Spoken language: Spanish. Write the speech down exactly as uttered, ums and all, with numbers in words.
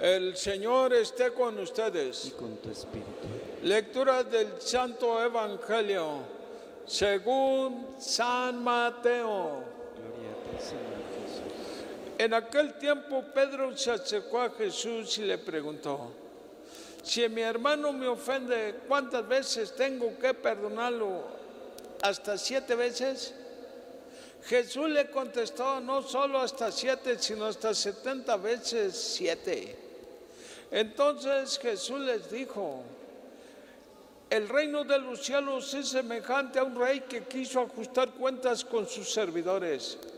El Señor esté con y ustedes. con tu espíritu. Lectura del Santo Evangelio según San Mateo. Gloria a ti, Señor Jesús. En aquel tiempo Pedro se acercó a Jesús y le preguntó: si mi hermano me ofende, ¿cuántas veces tengo que perdonarlo? ¿Hasta siete veces? Jesús le contestó: no solo hasta siete, sino hasta setenta veces siete. Entonces Jesús les dijo: el reino de los cielos es semejante a un rey que quiso ajustar cuentas con sus servidores.